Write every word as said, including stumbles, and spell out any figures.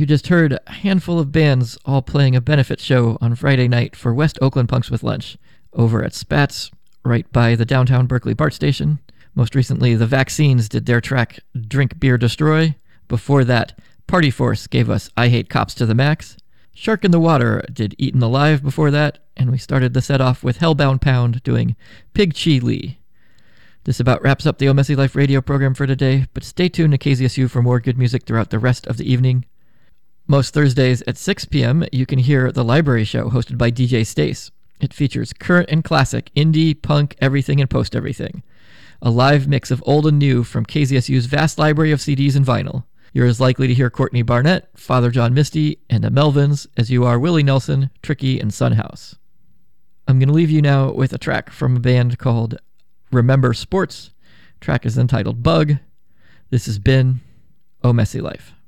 You just heard a handful of bands all playing a benefit show on Friday night for West Oakland Punks with Lunch over at Spats, right by the downtown Berkeley BART station. Most recently, the Vaccines did their track Drink, Beer, Destroy. Before that, Party Force gave us I Hate Cops to the Max. Shark in the Water did Eaten Alive before that, and we started the set off with Hellbound Pound doing Pig Chi Lee. This about wraps up the Oh Messy Life radio program for today, but stay tuned to K Z S U for more good music throughout the rest of the evening. Most Thursdays at six p.m., you can hear The Library Show, hosted by D J Stace. It features current and classic, indie, punk, everything, and post-everything. A live mix of old and new from K Z S U's vast library of C Ds and vinyl. You're as likely to hear Courtney Barnett, Father John Misty, and the Melvins as you are Willie Nelson, Tricky, and Sunhouse. I'm going to leave you now with a track from a band called Remember Sports. The track is entitled Bug. This has been Oh Messy Life.